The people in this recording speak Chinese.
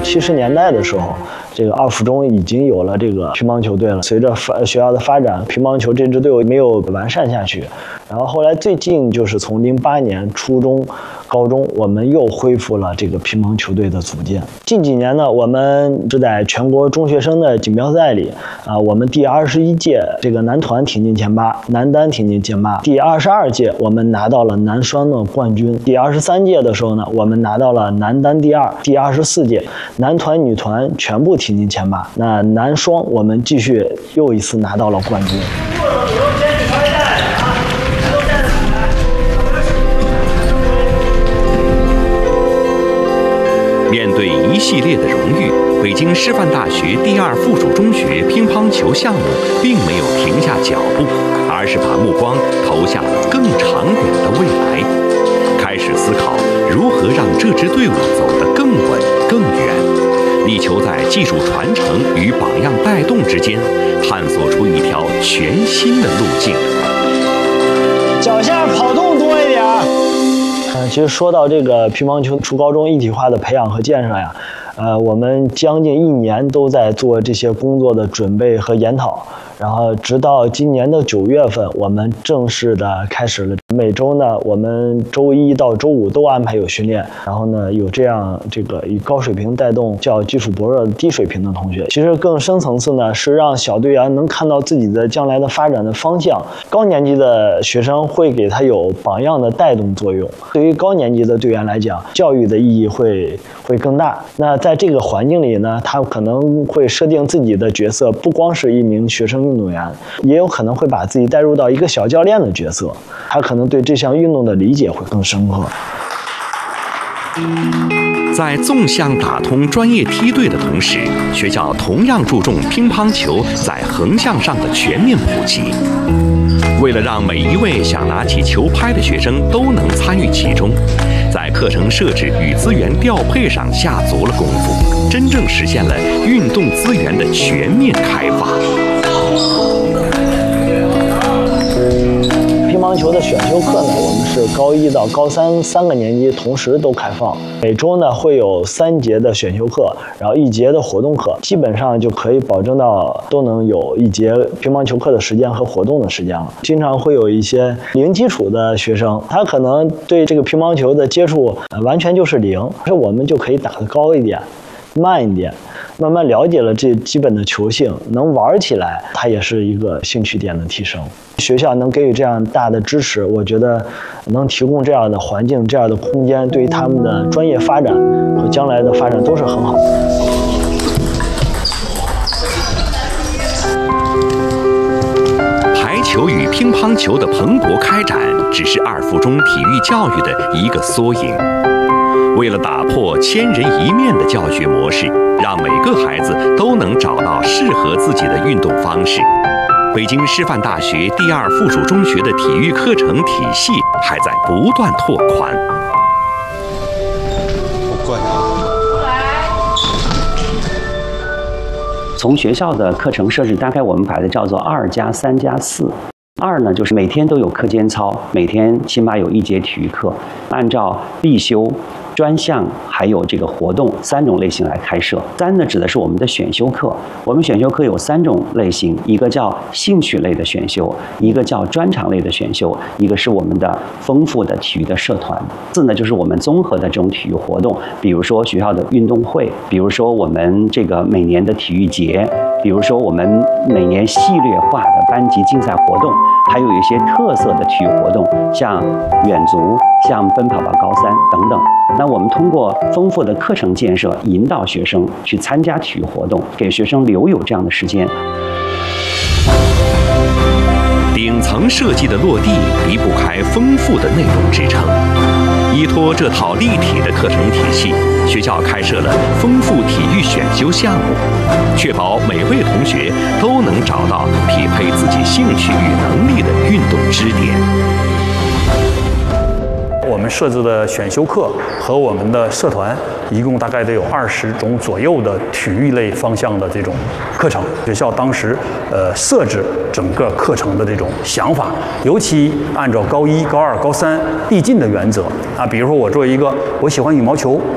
70年代的时候，这个二附中已经有了这个乒乓球队了。随着学校的发展，乒乓球这支队伍没有完善下去。然后后来最近就是从08年初中、高中，我们又恢复了这个乒乓球队的组建。近几年呢，我们是在全国中学生的锦标赛里我们第21届这个男团挺进前8，男单挺进前8。第22届我们拿到了男双的冠军。第23届的时候呢，我们拿到了男单第2。第24届男团、女团全部挺进前8。那男双我们继续又一次拿到了冠军。 面对一系列的荣誉，北京师范大学第2附属中学乒乓球项目并没有停下脚步，而是把目光投向了更长远的未来，开始思考如何让这支队伍走得更稳、更远，力求在技术传承与榜样带动之间，探索出一条全新的路径。 脚下跑动多一点。其实说到这个乒乓球初高中一体化的培养和建设呀，我们将近1年都在做这些工作的准备和研讨，然后直到今年的9月份，我们正式的开始了。每周呢，我们周1到周5都安排有训练，然后呢，有这样这个以高水平带动较基础薄弱的低水平的同学。其实更深层次呢，是让小队员能看到自己的将来的发展的方向。高年级的学生会给他有榜样的带动作用。对于高年级的队员来讲，教育的意义会更大。那在这个环境里呢，他可能会设定自己的角色，不光是一名学生运动员，也有可能会把自己带入到一个小教练的角色，他可能对这项运动的理解会更深刻。 在纵向打通专业梯队的同时，学校同样注重乒乓球在横向上的全面普及。为了让每一位想拿起球拍的学生都能参与其中，在课程设置与资源调配上下足了功夫，真正实现了运动资源的全面开发。 乒乓球的选修课呢，我们是高1到高3 3个年级同时都开放，每周呢会有3节的选修课，然后1节的活动课，基本上就可以保证到都能有1节乒乓球课的时间和活动的时间了。经常会有一些零基础的学生，他可能对这个乒乓球的接触完全就是0，所以我们就可以打得高一点，慢一点。慢慢了解了这基本的球性，能玩起来，它也是一个兴趣点的提升。学校能给予这样大的支持，我觉得能提供这样的环境、这样的空间，对于他们的专业发展和将来的发展都是很好的。 排球与乒乓球的蓬勃开展，只是2附中体育教育的一个缩影。为了打破千人一面的教学模式，让每个孩子都能找到适合自己的运动方式，北京师范大学第2附属中学的体育课程体系还在不断拓宽。 从学校的课程设置，大概我们把它叫做2+3+4。2呢，就是每天都有课间操，每天起码有1节体育课，按照必修、专项还有这个活动3种类型来开设。3呢，指的是我们的选修课。我们选修课有3种类型，一个叫兴趣类的选修，一个叫专长类的选修，一个是我们的丰富的体育的社团。4呢，就是我们综合的这种体育活动，比如说学校的运动会，比如说我们这个每年的体育节，比如说我们每年系列化的班级竞赛活动，还有一些特色的体育活动，像远足、像奔跑吧高3等等。那我们通过丰富的课程建设，引导学生去参加体育活动，给学生留有这样的时间。 顶层设计的落地离不开丰富的内容支撑。依托这套立体的课程体系，学校开设了丰富体育选修项目，确保每位同学都能找到匹配自己兴趣与能力的运动支点。 我们设置的选修课和我们的社团，一共大概得有20种左右的体育类方向的这种课程。学校当时设置整个课程的这种想法，尤其按照高1、高2、高3递进的原则啊，比如说我作为一个我喜欢羽毛球。